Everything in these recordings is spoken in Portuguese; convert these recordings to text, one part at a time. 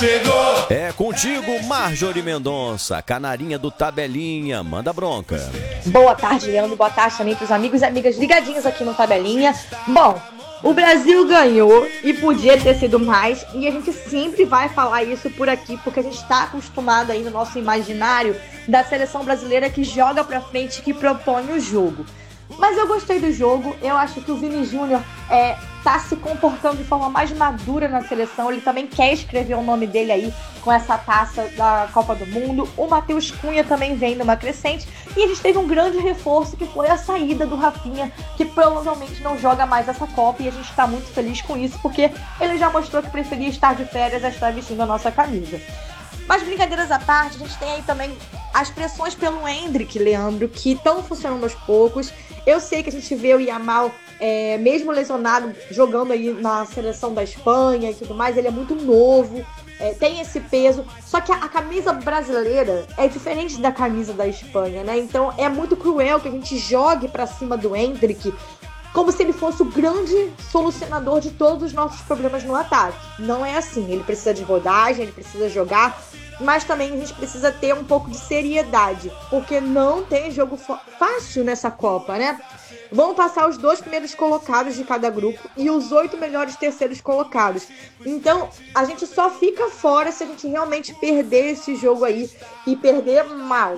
É contigo, Marjorie Mendonça, canarinha do Tabelinha. Manda bronca. Boa tarde, Leandro. Boa tarde também para os amigos e amigas ligadinhos aqui no Tabelinha. Bom, o Brasil ganhou e podia ter sido mais. E a gente sempre vai falar isso por aqui, porque a gente está acostumado aí no nosso imaginário da seleção brasileira que joga pra frente, que propõe o jogo. Mas eu gostei do jogo. Eu acho que o Vini Júnior tá se comportando de forma mais madura na seleção. Ele também quer escrever o nome dele aí com essa taça da Copa do Mundo. O Matheus Cunha também vem numa crescente. E a gente teve um grande reforço, que foi a saída do Rafinha, que provavelmente não joga mais essa Copa. E a gente tá muito feliz com isso, porque ele já mostrou que preferia estar de férias a estar vestindo a nossa camisa. Mas brincadeiras à parte, a gente tem aí também as pressões pelo Endrick, Leandro, que estão funcionando aos poucos. Eu sei que a gente vê o Yamal, mesmo lesionado, jogando aí na seleção da Espanha e tudo mais. Ele é muito novo, tem esse peso. Só que a camisa brasileira é diferente da camisa da Espanha, né? Então é muito cruel que a gente jogue pra cima do Endrick como se ele fosse o grande solucionador de todos os nossos problemas no ataque. Não é assim. Ele precisa de rodagem, ele precisa jogar, mas também a gente precisa ter um pouco de seriedade, porque não tem jogo fácil nessa Copa, né? Vão passar os 2 primeiros colocados de cada grupo e os 8 melhores terceiros colocados. Então, a gente só fica fora se a gente realmente perder esse jogo aí, e perder mal.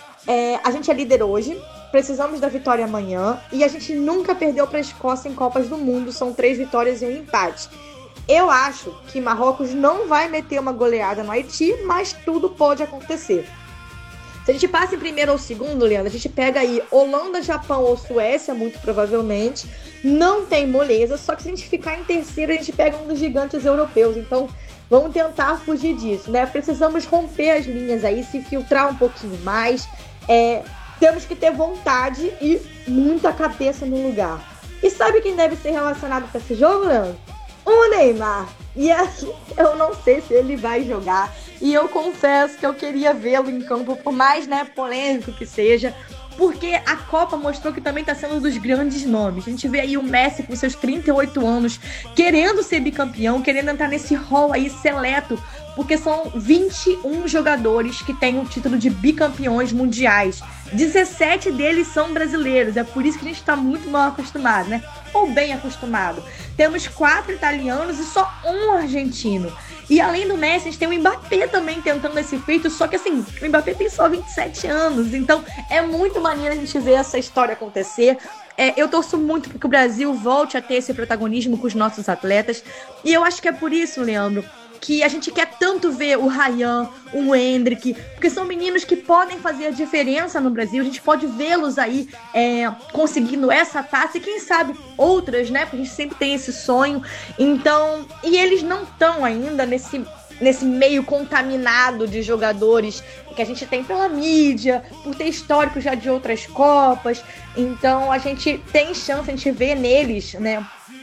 A gente é líder hoje, precisamos da vitória amanhã, e a gente nunca perdeu para a Escócia em Copas do Mundo. São 3 vitórias e um empate. Eu acho que Marrocos não vai meter uma goleada no Haiti, mas tudo pode acontecer. Se a gente passa em primeiro ou segundo, Leandro, a gente pega aí Holanda, Japão ou Suécia, muito provavelmente. Não tem moleza, só que se a gente ficar em terceiro, a gente pega um dos gigantes europeus. Então, vamos tentar fugir disso, né? Precisamos romper as linhas aí, se filtrar um pouquinho mais. Temos que ter vontade e muita cabeça no lugar. E sabe quem deve ser relacionado para esse jogo, Leandro? O Neymar. E assim, eu não sei se ele vai jogar. E eu confesso que eu queria vê-lo em campo, por mais, polêmico que seja, porque a Copa mostrou que também está sendo um dos grandes nomes. A gente vê aí o Messi com seus 38 anos, querendo ser bicampeão, querendo entrar nesse hall aí seleto, porque são 21 jogadores que têm o título de bicampeões mundiais. 17 deles são brasileiros, é por isso que a gente está muito mal acostumado, né? Ou bem acostumado. Temos 4 italianos e só um argentino. E além do Messi, a gente tem o Mbappé também tentando esse feito, só que assim, o Mbappé tem só 27 anos, então é muito maneiro a gente ver essa história acontecer. Eu torço muito para que o Brasil volte a ter esse protagonismo com os nossos atletas, e eu acho que é por isso, Leandro, que a gente quer tanto ver o Ryan, o Endrick, porque são meninos que podem fazer a diferença no Brasil. A gente pode vê-los aí conseguindo essa taça e quem sabe outras, né? Porque a gente sempre tem esse sonho. Então, e eles não estão ainda nesse meio contaminado de jogadores que a gente tem pela mídia, por ter histórico já de outras Copas. Então, a gente tem chance, a gente vê neles, né?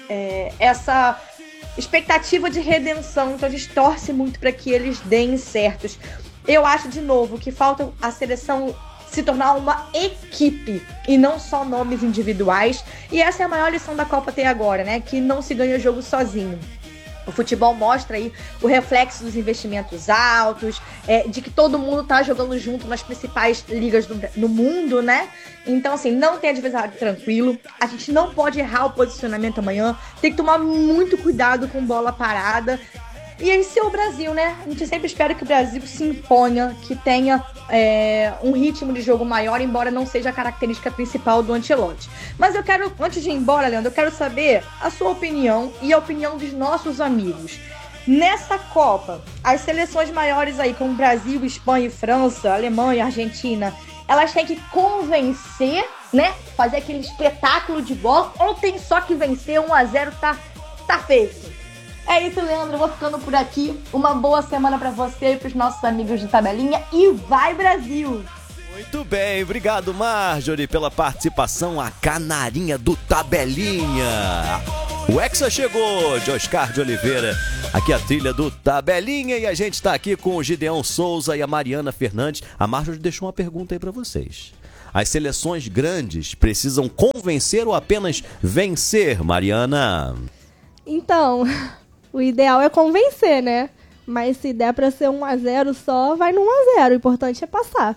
Essa expectativa de redenção, então a gente torce muito para que eles deem certos. Eu acho, de novo, que falta a seleção se tornar uma equipe e não só nomes individuais, e essa é a maior lição da Copa até agora, né? Que não se ganha jogo sozinho. O futebol mostra aí o reflexo dos investimentos altos, de que todo mundo tá jogando junto nas principais ligas no mundo, né? Então, assim, não tem adversário tranquilo. A gente não pode errar o posicionamento amanhã. Tem que tomar muito cuidado com bola parada. E esse é o Brasil, né? A gente sempre espera que o Brasil se imponha, que tenha um ritmo de jogo maior, embora não seja a característica principal do Ancelotti. Mas eu quero, antes de ir embora, Leandro, eu quero saber a sua opinião e a opinião dos nossos amigos. Nessa Copa, as seleções maiores aí, como Brasil, Espanha e França, Alemanha e Argentina, elas têm que convencer, né? Fazer aquele espetáculo de bola, ou tem só que vencer 1-0, tá feito? É isso, Leandro, eu vou ficando por aqui. Uma boa semana pra você e pros nossos amigos de Tabelinha. E vai, Brasil! Muito bem, obrigado, Marjorie, pela participação. A canarinha do Tabelinha. O Hexa chegou, de Oscar de Oliveira. Aqui a trilha do Tabelinha e a gente tá aqui com o Gideão Souza e a Mariana Fernandes. A Marjorie deixou uma pergunta aí pra vocês. As seleções grandes precisam convencer ou apenas vencer, Mariana? Então, o ideal é convencer, né? Mas se der pra ser 1-0 só, vai no 1-0. O importante é passar.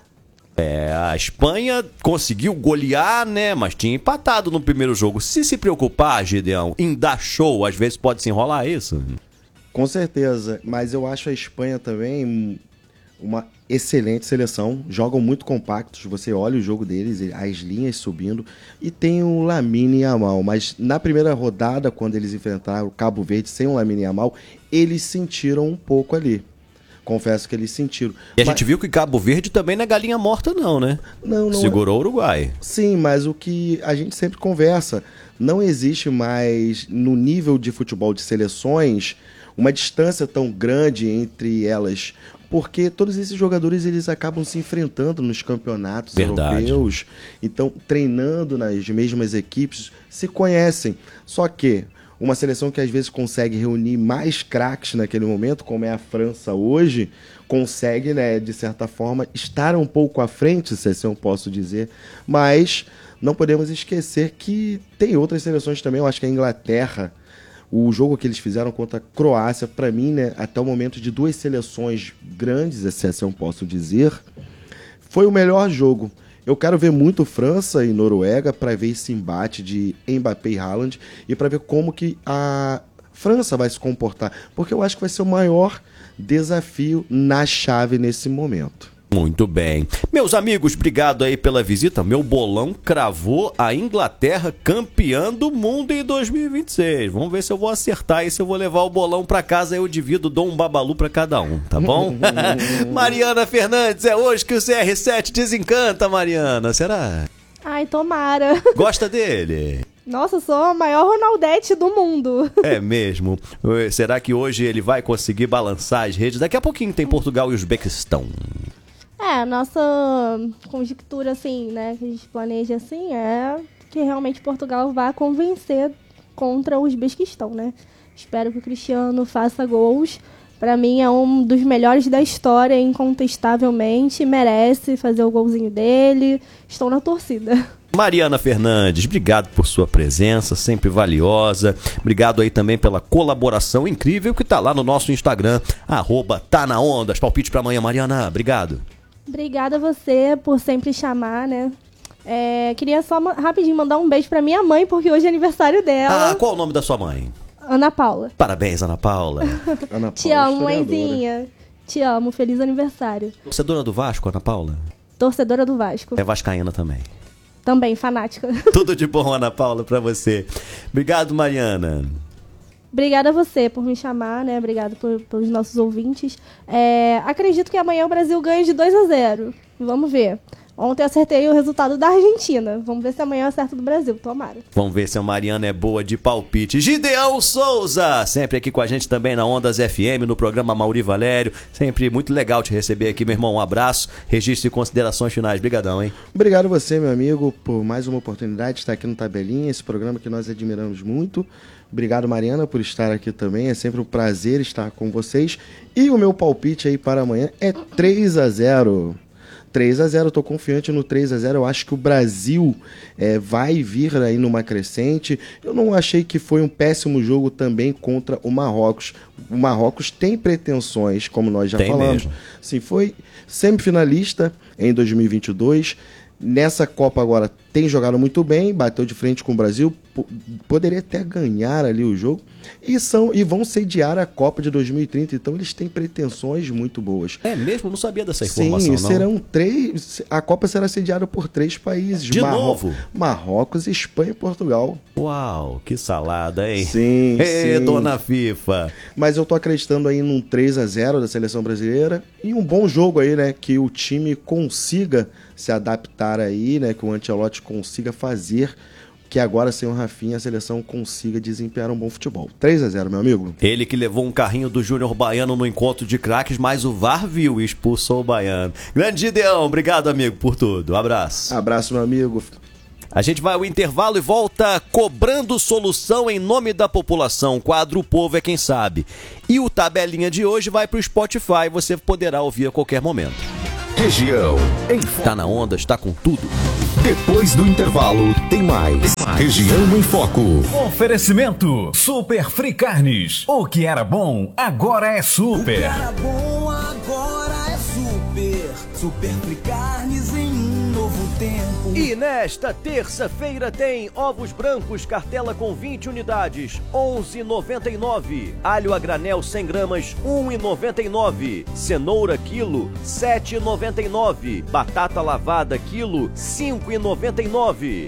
A Espanha conseguiu golear, né? Mas tinha empatado no primeiro jogo. Se preocupar, Gideão, em dar show, às vezes pode se enrolar isso? Com certeza, mas eu acho a Espanha também uma excelente seleção. Jogam muito compactos, você olha o jogo deles, as linhas subindo. E tem o Lamine Yamal, mas na primeira rodada, quando eles enfrentaram o Cabo Verde sem o Lamine Yamal, eles sentiram um pouco ali. Confesso que eles sentiram. E a gente viu que Cabo Verde também não é galinha morta não, né? Não segurou o Uruguai. Sim, mas o que a gente sempre conversa, não existe mais no nível de futebol de seleções uma distância tão grande entre elas, porque todos esses jogadores eles acabam se enfrentando nos campeonatos europeus, então treinando nas mesmas equipes, se conhecem. Só que uma seleção que às vezes consegue reunir mais craques naquele momento, como é a França hoje, consegue, né, de certa forma, estar um pouco à frente, se assim eu posso dizer, mas não podemos esquecer que tem outras seleções também. Eu acho que a Inglaterra, o jogo que eles fizeram contra a Croácia, para mim, né, até o momento de duas seleções grandes, se assim eu posso dizer, foi o melhor jogo. Eu quero ver muito França e Noruega para ver esse embate de Mbappé e Haaland e para ver como que a França vai se comportar, porque eu acho que vai ser o maior desafio na chave nesse momento. Muito bem. Meus amigos, obrigado aí pela visita. Meu bolão cravou a Inglaterra campeã do mundo em 2026. Vamos ver se eu vou acertar e se eu vou levar o bolão pra casa. Eu divido, dou um babalu pra cada um, tá bom? Mariana Fernandes, é hoje que o CR7 desencanta, Mariana. Será? Ai, tomara. Gosta dele? Nossa, eu sou a maior Ronaldete do mundo. É mesmo? Será que hoje ele vai conseguir balançar as redes? Daqui a pouquinho tem Portugal e Uzbequistão. A nossa conjectura, assim, né, que a gente planeja, assim, é que realmente Portugal vai convencer contra o Uzbequistão, né? Espero que o Cristiano faça gols. Pra mim é um dos melhores da história, incontestavelmente. Merece fazer o golzinho dele. Estou na torcida. Mariana Fernandes, obrigado por sua presença, sempre valiosa. Obrigado aí também pela colaboração incrível que tá lá no nosso Instagram, @TaNaOndas. Palpite pra amanhã, Mariana. Obrigado. Obrigada a você por sempre chamar, né? Queria só rapidinho mandar um beijo pra minha mãe, porque hoje é aniversário dela. Qual o nome da sua mãe? Ana Paula. Parabéns, Ana Paula. Ana Paula, te amo, mãezinha. Te amo, feliz aniversário. Torcedora do Vasco, Ana Paula? Torcedora do Vasco. É vascaína também. Também, fanática. Tudo de bom, Ana Paula, pra você. Obrigado, Mariana. Obrigada a você por me chamar, né? Obrigado pelos nossos ouvintes. Acredito que amanhã o Brasil ganha de 2-0. Vamos ver. Ontem eu acertei o resultado da Argentina. Vamos ver se amanhã eu acerto do Brasil. Tomara. Vamos ver se a Mariana é boa de palpite. Gideão Souza, sempre aqui com a gente também na Ondas FM, no programa Mauri Valério. Sempre muito legal te receber aqui, meu irmão. Um abraço, registro e considerações finais. Obrigadão, hein? Obrigado você, meu amigo, por mais uma oportunidade de estar aqui no Tabelinha, esse programa que nós admiramos muito. Obrigado, Mariana, por estar aqui também. É sempre um prazer estar com vocês. E o meu palpite aí para amanhã é 3-0. 3-0, estou confiante no 3-0. Eu acho que o Brasil vai vir aí numa crescente. Eu não achei que foi um péssimo jogo também contra o Marrocos. O Marrocos tem pretensões, como nós já falamos. Mesmo. Sim, foi semifinalista em 2022. Nessa Copa agora tem jogado muito bem, bateu de frente com o Brasil, poderia até ganhar ali o jogo, e vão sediar a Copa de 2030, então eles têm pretensões muito boas. É mesmo? Não sabia dessa informação. Sim, serão 3, a Copa será sediada por 3 países. De novo? Marrocos, Espanha e Portugal. Uau, que salada, hein? Sim, sim. Dona FIFA. Mas eu tô acreditando aí num 3-0 da seleção brasileira, e um bom jogo aí, né, que o time consiga se adaptar aí, né, que o Ancelotti consiga fazer, que agora sem o Rafinha a seleção consiga desempenhar um bom futebol. 3-0, meu amigo. Ele que levou um carrinho do Júnior Baiano no encontro de craques, mas o VAR viu e expulsou o Baiano. Grande Gideão, obrigado, amigo, por tudo. Abraço. Abraço, meu amigo. A gente vai ao intervalo e volta cobrando solução em nome da população. Quadro O Povo é Quem Sabe. E o Tabelinha de hoje vai para o Spotify, você poderá ouvir a qualquer momento. Região em Foco. Tá na onda, está com tudo. Depois do intervalo, tem mais. Região em Foco. Oferecimento Super Free Carnes. O que era bom, agora é super. O que era bom, agora é super. Super Free Carnes em um novo tempo. E nesta terça-feira tem ovos brancos, cartela com 20 unidades, R$11,99. Alho a granel 100 gramas, R$1,99. Cenoura quilo, R$7,99. Batata lavada quilo, R$5,99.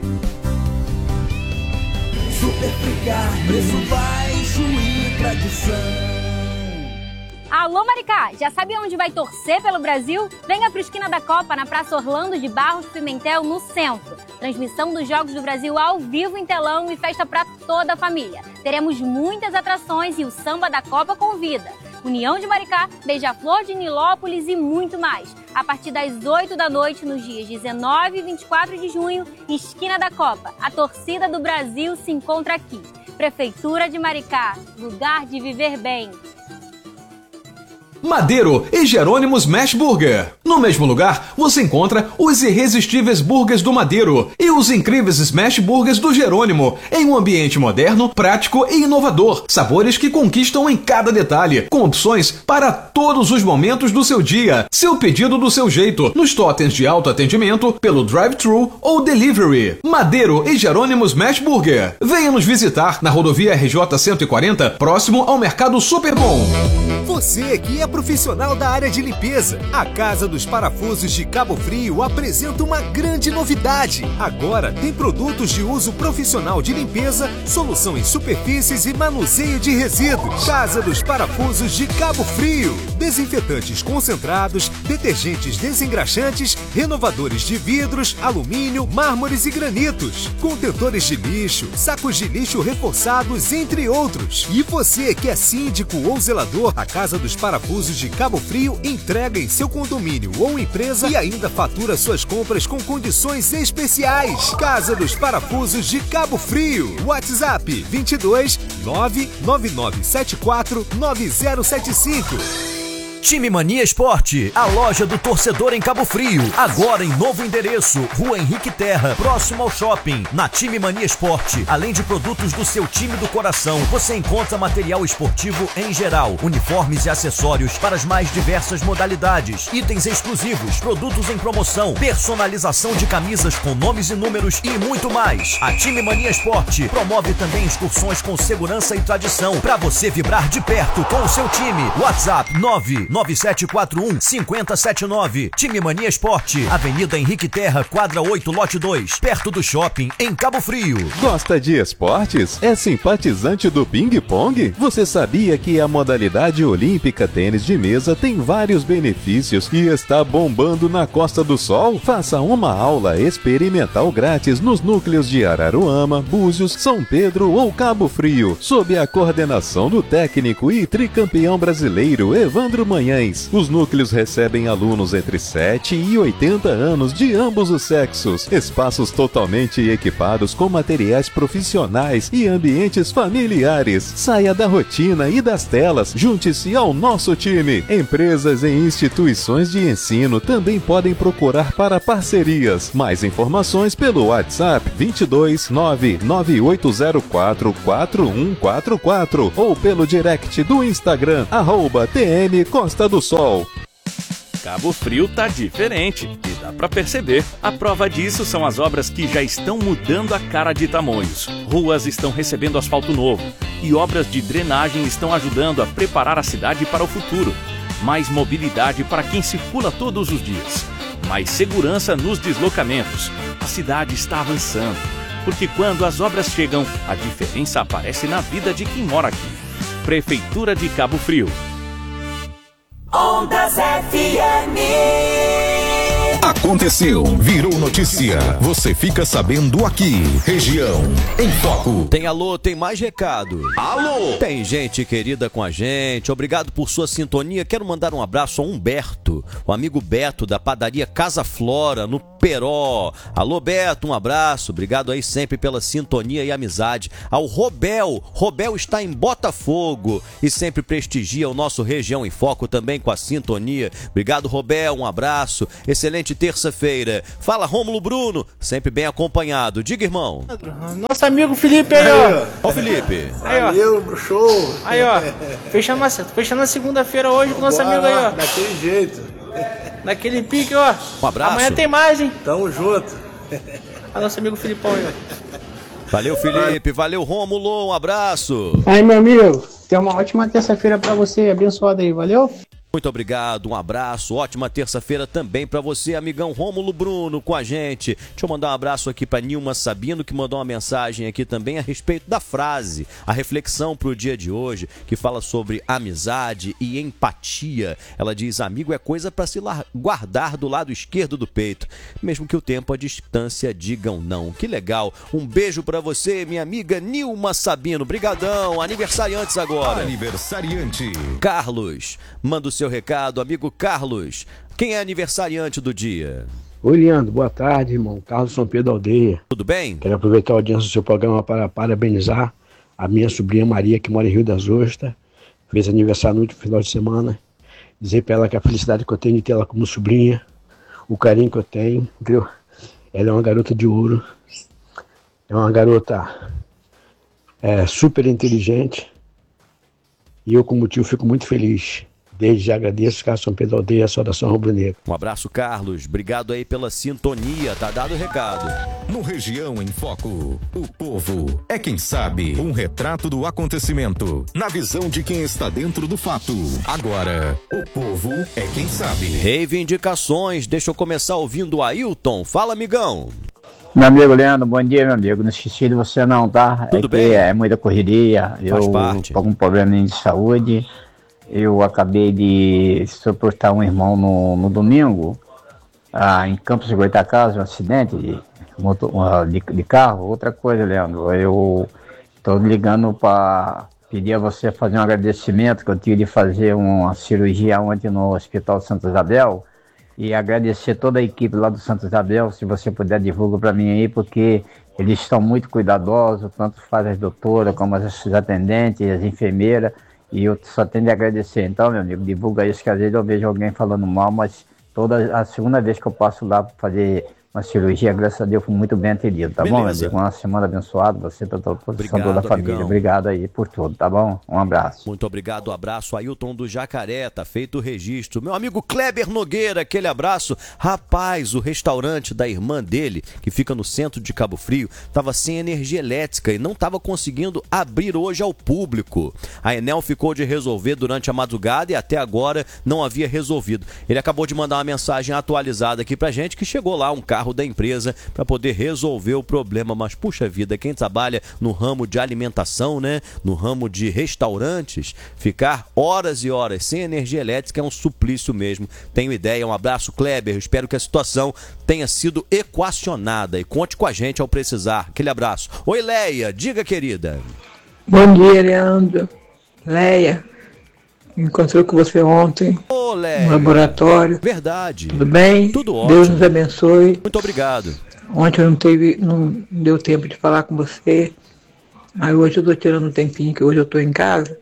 Super Free Carnes, preço baixo e tradição. Alô Maricá, já sabe onde vai torcer pelo Brasil? Venha para o Esquina da Copa, na Praça Orlando de Barros Pimentel, no centro. Transmissão dos Jogos do Brasil ao vivo em telão e festa para toda a família. Teremos muitas atrações e o Samba da Copa convida. União de Maricá, Beija-Flor de Nilópolis e muito mais. A partir das 8 da noite, nos dias 19 e 24 de junho, Esquina da Copa. A torcida do Brasil se encontra aqui. Prefeitura de Maricá, lugar de viver bem. Madeiro e Jerônimo Smash Burger. No mesmo lugar, você encontra os irresistíveis burgers do Madeiro e os incríveis Smash Burgers do Jerônimo, em um ambiente moderno, prático e inovador. Sabores que conquistam em cada detalhe, com opções para todos os momentos do seu dia. Seu pedido do seu jeito, nos totens de autoatendimento, pelo drive-thru ou delivery. Madeiro e Jerônimo Smash Burger. Venha nos visitar na rodovia RJ 140, próximo ao Mercado Super Bom. Você que é profissional da área de limpeza, a Casa dos Parafusos de Cabo Frio apresenta uma grande novidade. Agora tem produtos de uso profissional de limpeza, solução em superfícies e manuseio de resíduos. Casa dos Parafusos de Cabo Frio. Desinfetantes concentrados, detergentes desengraxantes, renovadores de vidros, alumínio, mármores e granitos, contentores de lixo, sacos de lixo reforçados, entre outros. E você que é síndico ou zelador, a Casa dos Parafusos de Cabo Frio entrega em seu condomínio ou empresa e ainda fatura suas compras com condições especiais. Casa dos Parafusos de Cabo Frio. WhatsApp 22 99974 9075. Time Mania Esporte, a loja do torcedor em Cabo Frio. Agora em novo endereço, Rua Henrique Terra, próximo ao shopping. Na Time Mania Esporte, além de produtos do seu time do coração, você encontra material esportivo em geral, uniformes e acessórios para as mais diversas modalidades, itens exclusivos, produtos em promoção, personalização de camisas com nomes e números e muito mais. A Time Mania Esporte promove também excursões com segurança e tradição para você vibrar de perto com o seu time. WhatsApp 99741-5079. Time Mania Esporte, Avenida Henrique Terra, quadra 8, lote 2, perto do shopping, em Cabo Frio. Gosta de esportes? É simpatizante do ping-pong? Você sabia que a modalidade olímpica tênis de mesa tem vários benefícios e está bombando na Costa do Sol? Faça uma aula experimental grátis nos núcleos de Araruama, Búzios, São Pedro ou Cabo Frio, sob a coordenação do técnico e tricampeão brasileiro Evandro Manhães. Os núcleos recebem alunos entre 7 e 80 anos de ambos os sexos. Espaços totalmente equipados com materiais profissionais e ambientes familiares. Saia da rotina e das telas. Junte-se ao nosso time. Empresas e instituições de ensino também podem procurar para parcerias. Mais informações pelo WhatsApp 22 99804 4144 ou pelo direct do Instagram @TM Costa do Sol. Cabo Frio tá diferente e dá pra perceber. A prova disso são as obras que já estão mudando a cara de Tamoios. Ruas estão recebendo asfalto novo e obras de drenagem estão ajudando a preparar a cidade para o futuro. Mais mobilidade para quem circula todos os dias. Mais segurança nos deslocamentos. A cidade está avançando, porque quando as obras chegam, a diferença aparece na vida de quem mora aqui. Prefeitura de Cabo Frio. Ondas FM. Aconteceu, virou notícia. Você fica sabendo aqui. Região em Foco. Tem alô, tem mais recado. Alô! Tem gente querida com a gente. Obrigado por sua sintonia. Quero mandar um abraço ao Humberto, o amigo Beto da padaria Casa Flora, no Peró. Alô, Beto, um abraço. Obrigado aí sempre pela sintonia e amizade. Ao Robel. Robel está em Botafogo e sempre prestigia o nosso Região em Foco também com a sintonia. Obrigado, Robel, um abraço. Excelente terça-feira. Fala, Rômulo Bruno, sempre bem acompanhado. Diga, irmão. Nosso amigo Felipe aí, ó. Ó o Felipe. Aí, ó. Valeu, show. Aí, ó. Fechando a segunda-feira hoje com o nosso amigo aí, ó. Daquele jeito. Naquele pique, ó. Um abraço. Amanhã tem mais, hein? Tamo junto. A nosso amigo Filipão aí, ó. Valeu, Felipe. Valeu, Rômulo. Um abraço. Aí, meu amigo. Tenha uma ótima terça-feira pra você. Abençoada aí. Valeu? Muito obrigado, um abraço, ótima terça-feira também pra você, amigão Rômulo Bruno, com a gente. Deixa eu mandar um abraço aqui pra Nilma Sabino, que mandou uma mensagem aqui também a respeito da frase, a reflexão pro dia de hoje, que fala sobre amizade e empatia. Ela diz, amigo é coisa pra se guardar do lado esquerdo do peito, mesmo que o tempo, a distância digam não. Que legal, um beijo pra você, minha amiga Nilma Sabino, brigadão, aniversariantes agora. Aniversariante. Carlos, manda o seu recado, amigo Carlos. Quem é aniversariante do dia? Oi, Leandro. Boa tarde, irmão. Carlos São Pedro Aldeia. Tudo bem? Quero aproveitar a audiência do seu programa para parabenizar a minha sobrinha Maria, que mora em Rio das Ostras. Fez aniversário no último final de semana. Dizer para ela que a felicidade que eu tenho de ter ela como sobrinha, o carinho que eu tenho, entendeu? Ela é uma garota de ouro. É uma garota super inteligente. E eu, como tio, fico muito feliz. Desde já agradeço, Carlos São Pedro Aldeia, a saudação rubro-negra. Um abraço, Carlos. Obrigado aí pela sintonia. Tá dado o recado. No Região em Foco, o povo é quem sabe. Um retrato do acontecimento, na visão de quem está dentro do fato. Agora, o povo é quem sabe. Reivindicações. Deixa eu começar ouvindo o Ailton. Fala, amigão. Meu amigo Leandro, bom dia, meu amigo. Não esqueci de você não, tá? Tudo bem? É muita correria. Faz parte. Tô com um probleminha de saúde. Eu acabei de suportar um irmão no domingo, em Campos de Goitacazes, um acidente de carro. Outra coisa, Leandro, eu estou ligando para pedir a você fazer um agradecimento, que eu tive de fazer uma cirurgia ontem no Hospital Santa Isabel, e agradecer toda a equipe lá do Santa Isabel, se você puder divulgar para mim aí, porque eles estão muito cuidadosos, tanto faz as doutoras como as atendentes, as enfermeiras, e eu só tenho de agradecer. Então, meu amigo, divulga isso, que às vezes eu vejo alguém falando mal, mas toda a segunda vez que eu passo lá para fazer uma cirurgia, graças a Deus, fui muito bem atendido, tá bom, meu amigo? Uma semana abençoada, você e toda a família. Amigão. Obrigado aí por tudo, tá bom? Um abraço. Muito obrigado, abraço, Ailton do Jacaré, tá feito o registro. Meu amigo Kleber Nogueira, aquele abraço. Rapaz, o restaurante da irmã dele, que fica no centro de Cabo Frio, tava sem energia elétrica e não tava conseguindo abrir hoje ao público. A Enel ficou de resolver durante a madrugada e até agora não havia resolvido. Ele acabou de mandar uma mensagem atualizada aqui pra gente, que chegou lá um carro da empresa para poder resolver o problema, mas puxa vida, quem trabalha no ramo de alimentação, né, no ramo de restaurantes, ficar horas e horas sem energia elétrica é um suplício mesmo. Tenho ideia, um abraço, Kleber, espero que a situação tenha sido equacionada e conte com a gente ao precisar. Aquele abraço. Oi, Leia, diga, querida. Bom dia, Leandro. Leia, encontrei com você ontem no laboratório. Verdade. Tudo bem? Tudo ótimo. Deus nos abençoe. Muito obrigado. Ontem eu não deu tempo de falar com você. Aí hoje eu tô tirando um tempinho, que hoje eu tô em casa.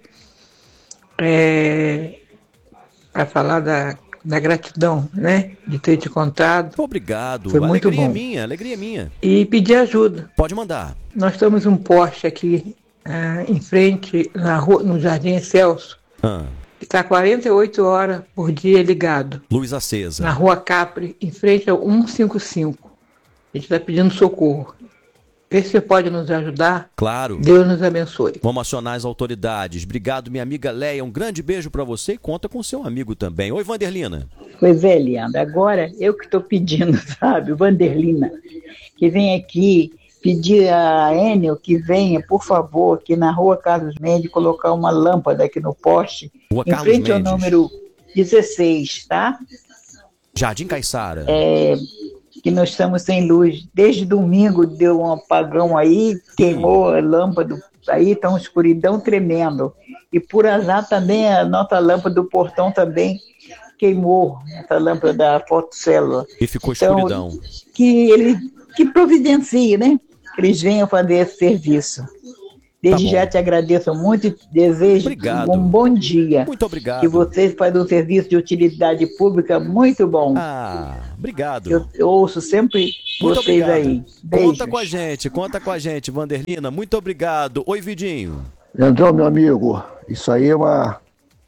Para falar da gratidão, né? De ter te contado. Obrigado. Foi muito bom. Alegria minha. E pedir ajuda. Pode mandar. Nós temos um poste aqui em frente, na rua, no Jardim Celso. Que está 48 horas por dia ligado. Luz acesa. Na Rua Capri, em frente ao 155. A gente está pedindo socorro. Vê se você pode nos ajudar. Claro. Deus nos abençoe. Vamos acionar as autoridades. Obrigado, minha amiga Leia. Um grande beijo para você e conta com seu amigo também. Oi, Vanderlina. Pois é, Leandro. Agora eu que estou pedindo, sabe, Vanderlina, que vem aqui pedir a Enel que venha, por favor, aqui na Rua Carlos Mendes, colocar uma lâmpada aqui no poste, em frente ao número 16, tá? Jardim Caiçara. Que nós estamos sem luz. Desde domingo deu um apagão aí, queimou a lâmpada, aí está uma escuridão tremendo. E por azar também a nossa lâmpada do portão também queimou, essa lâmpada da fotocélula. E ficou escuridão. Que providencie, né? Que eles venham fazer esse serviço. Desde já te agradeço muito e desejo um bom dia. Muito obrigado. Que vocês fazem um serviço de utilidade pública muito bom. Obrigado. Eu ouço sempre Muito vocês obrigado. aí. Beijos. Conta com a gente, Vanderlina. Muito obrigado. Oi, Vidinho. Leandrão, meu amigo, isso aí é uma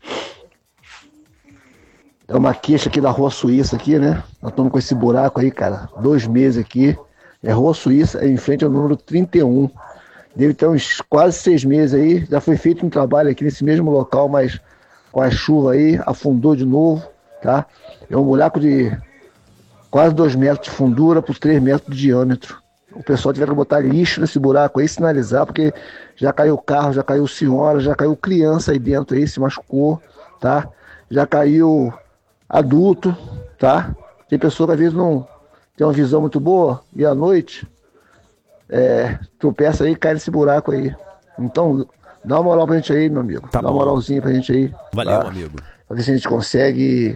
queixa aqui da Rua Suíça aqui, né? Nós estamos com esse buraco aí, cara, 2 meses aqui. É Rua Suíça, é em frente ao número 31. Deve ter uns quase 6 meses aí. Já foi feito um trabalho aqui nesse mesmo local, mas com a chuva aí, afundou de novo, tá? É um buraco de quase 2 metros de fundura por 3 metros de diâmetro. O pessoal tiver que botar lixo nesse buraco aí, sinalizar, porque já caiu carro, já caiu senhora, já caiu criança aí dentro aí, se machucou, tá? Já caiu adulto, tá? Tem pessoa que às vezes não tem uma visão muito boa e à noite tropeça aí e cai nesse buraco aí. Então, dá uma moral pra gente aí, meu amigo. Dá uma moralzinha pra gente aí. Valeu, tá? amigo. Pra ver se a gente consegue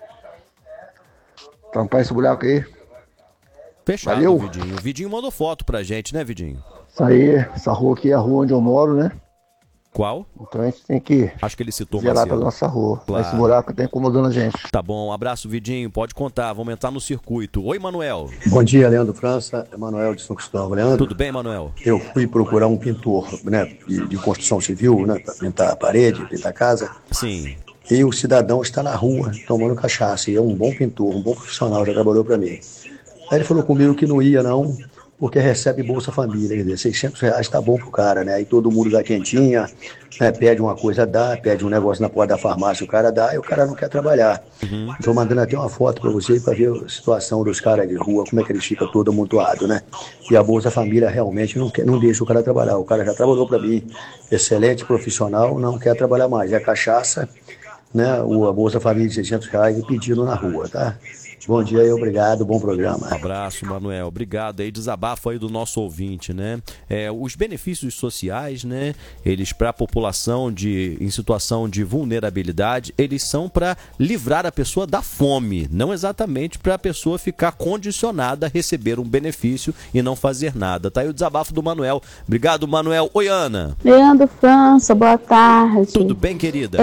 tampar esse buraco aí. Fechado, Valeu. Vidinho. O Vidinho mandou foto pra gente, né, Vidinho? Isso aí, essa rua aqui é a rua onde eu moro, né? Qual? Então a gente tem que Acho que ele citou zerar mais pra cedo. nossa rua. Claro. Esse buraco tá incomodando a gente. Tá bom, um abraço, Vidinho. Pode contar, vamos entrar no circuito. Oi, Manuel. Bom dia, Leandro França, Emanuel de São Cristóvão. Leandro, Tudo bem, Manuel? eu fui procurar um pintor, né, de construção civil, né, para pintar a parede, pintar a casa. Sim. E o cidadão está na rua tomando cachaça. E é um bom pintor, um bom profissional, já trabalhou para mim. Aí ele falou comigo que não ia, não, porque recebe Bolsa Família, quer dizer, R$600 tá bom pro cara, né? Aí todo mundo dá quentinha, né? Pede uma coisa, dá, pede um negócio na porta da farmácia, o cara dá, e o cara não quer trabalhar. Tô mandando até uma foto pra você pra ver a situação dos caras de rua, como é que eles ficam todo amontoado, né? E a Bolsa Família realmente não deixa o cara trabalhar. O cara já trabalhou pra mim, excelente profissional, não quer trabalhar mais. É cachaça, né? A Bolsa Família de R$600 e pedindo na rua, tá? Bom dia e obrigado, bom programa. Abraço, Manuel. Obrigado aí, desabafo aí do nosso ouvinte, né? Os benefícios sociais, né? Eles para a população em situação de vulnerabilidade, eles são para livrar a pessoa da fome, não exatamente para a pessoa ficar condicionada a receber um benefício e não fazer nada. Tá aí o desabafo do Manuel. Obrigado, Manuel. Oi, Ana. Leandro França, boa tarde. Tudo bem, querida?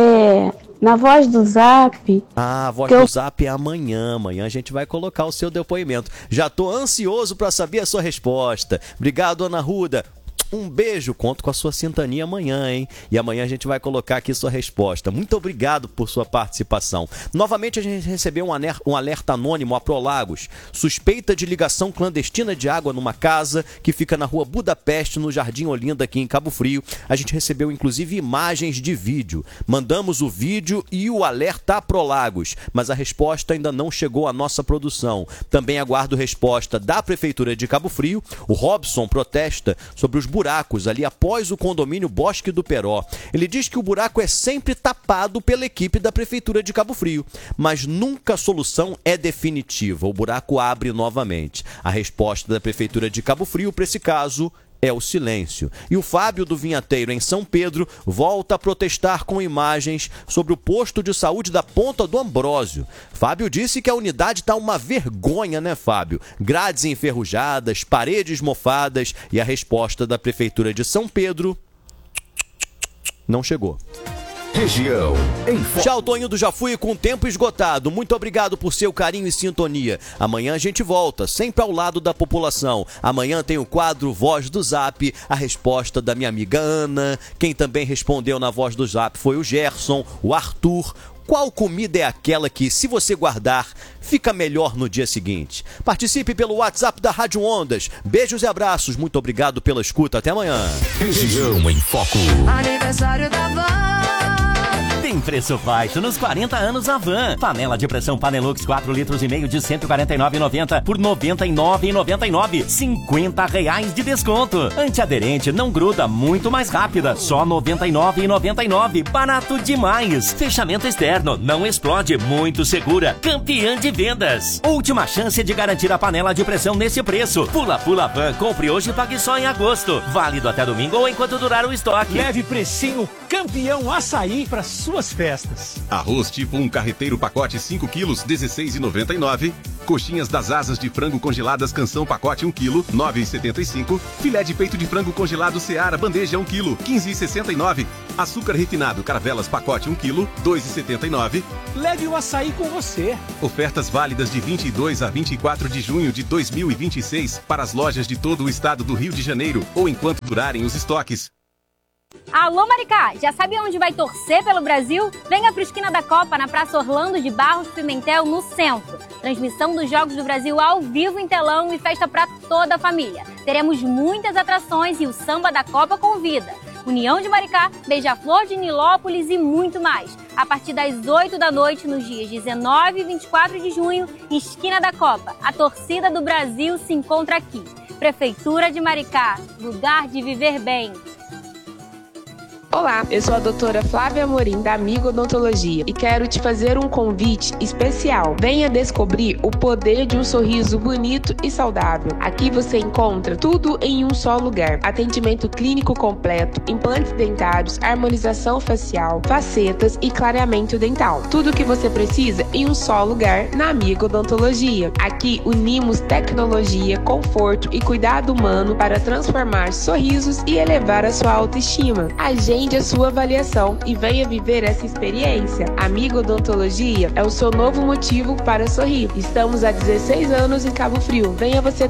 Na voz do Zap. A voz do Zap é amanhã. Amanhã a gente vai colocar o seu depoimento. Já tô ansioso para saber a sua resposta. Obrigado, Ana Ruda. Um beijo, conto com a sua sintonia amanhã, hein? E amanhã a gente vai colocar aqui sua resposta. Muito obrigado por sua participação. Novamente a gente recebeu um alerta anônimo a Prolagos. Suspeita de ligação clandestina de água numa casa que fica na rua Budapeste, no Jardim Olinda, aqui em Cabo Frio. A gente recebeu inclusive imagens de vídeo. Mandamos o vídeo e o alerta a Prolagos, mas a resposta ainda não chegou à nossa produção. Também aguardo resposta da Prefeitura de Cabo Frio. O Robson protesta sobre os buracos ali após o condomínio Bosque do Peró. Ele diz que o buraco é sempre tapado pela equipe da Prefeitura de Cabo Frio, mas nunca a solução é definitiva. O buraco abre novamente. A resposta da Prefeitura de Cabo Frio para esse caso é o silêncio. E o Fábio do Vinhateiro, em São Pedro, volta a protestar com imagens sobre o posto de saúde da Ponta do Ambrósio. Fábio disse que a unidade está uma vergonha, né, Fábio? Grades enferrujadas, paredes mofadas, e a resposta da Prefeitura de São Pedro não chegou. Região em Foco. Tchau, tô indo, já fui com o tempo esgotado. Muito obrigado por seu carinho e sintonia. Amanhã a gente volta, sempre ao lado da população. Amanhã tem o quadro Voz do Zap, a resposta da minha amiga Ana. Quem também respondeu na Voz do Zap foi o Gerson, o Arthur. Qual comida é aquela que, se você guardar, fica melhor no dia seguinte? Participe pelo WhatsApp da Rádio Ondas. Beijos e abraços. Muito obrigado pela escuta. Até amanhã. Região em Foco. Aniversário da Van. Tem preço baixo nos 40 anos da Van. Panela de pressão Panelux 4 litros e meio de R$ 149,90 por R$ 99,99. R$50 de desconto. Antiaderente, não gruda, muito mais rápida. Só R$ 99,99. Barato demais. Fechamento externo, não explode, muito segura. Campeã de vendas. Última chance de garantir a panela de pressão nesse preço. Pula Pula Van, compre hoje e pague só em agosto. Válido até domingo ou enquanto durar o estoque. Leve precinho campeão açaí para sua boas festas. Arroz tipo 1 carreteiro pacote 5 quilos, R$16,99. Coxinhas das asas de frango congeladas Canção pacote 1 kg, R$9,75. Filé de peito de frango congelado Seara bandeja 1 kg, R$15,69. Açúcar refinado Caravelas pacote 1 kg, R$2,79. Leve o açaí com você. Ofertas válidas de 22 a 24 de junho de 2026 para as lojas de todo o estado do Rio de Janeiro ou enquanto durarem os estoques. Alô Maricá, já sabe onde vai torcer pelo Brasil? Venha para o Esquina da Copa, na Praça Orlando de Barros Pimentel, no centro. Transmissão dos Jogos do Brasil ao vivo em telão e festa para toda a família. Teremos muitas atrações e o Samba da Copa convida. União de Maricá, Beija-Flor de Nilópolis e muito mais. A partir das 8 da noite, nos dias 19 e 24 de junho, Esquina da Copa. A torcida do Brasil se encontra aqui. Prefeitura de Maricá, lugar de viver bem. Olá, eu sou a doutora Flávia Amorim, da Amigo Odontologia, e quero te fazer um convite especial. Venha descobrir o poder de um sorriso bonito e saudável. Aqui você encontra tudo em um só lugar. Atendimento clínico completo, implantes dentários, harmonização facial, facetas e clareamento dental. Tudo o que você precisa em um só lugar na Amigo Odontologia. Aqui unimos tecnologia, conforto e cuidado humano para transformar sorrisos e elevar a sua autoestima. Agende a sua avaliação e venha viver essa experiência. Amigo Odontologia é o seu novo motivo para sorrir. Estamos há 16 anos em Cabo Frio. Venha você